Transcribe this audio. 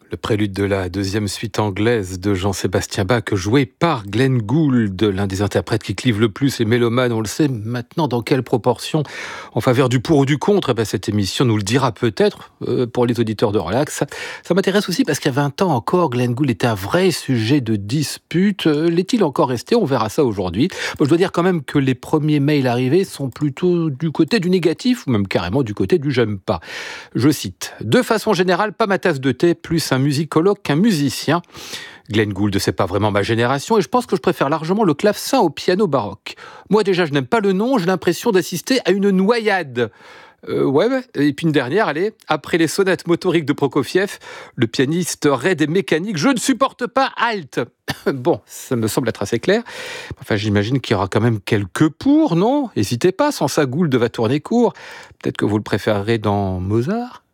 Le prélude de la deuxième suite anglaise de Jean-Sébastien Bach, joué par Glenn Gould, l'un des interprètes qui clivent le plus les mélomanes. On le sait maintenant dans quelle proportion en faveur du pour ou du contre. Cette émission nous le dira peut-être pour les auditeurs de Relax. Ça m'intéresse aussi parce qu'il y a 20 ans encore, Glenn Gould était un vrai sujet de dispute. L'est-il encore resté? On verra ça aujourd'hui. Je dois dire quand même que les premiers mails arrivés sont plutôt du côté du négatif ou même carrément du côté du j'aime pas. Je cite: de façon générale, pas ma tasse de thé, plus un musicologue qu'un musicien. Glenn Gould, c'est pas vraiment ma génération et je pense que je préfère largement le clavecin au piano baroque. Moi déjà, je n'aime pas le nom, j'ai l'impression d'assister à une noyade. Ouais. Et puis une dernière, allez, après les sonates motoriques de Prokofiev, le pianiste raide et mécanique, je ne supporte pas Halt. Bon, ça me semble être assez clair. Enfin, j'imagine qu'il y aura quand même quelques pour, non? N'hésitez pas, sans ça, Gould va tourner court. Peut-être que vous le préférerez dans Mozart?